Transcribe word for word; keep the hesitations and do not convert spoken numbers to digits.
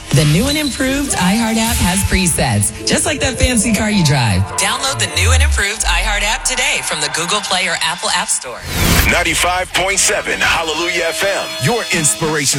The new and improved iHeart app has presets, just like that fancy car you drive. Download the new and improved iHeart app today from the Google Play or Apple App Store. ninety-five point seven Hallelujah F M, your inspiration.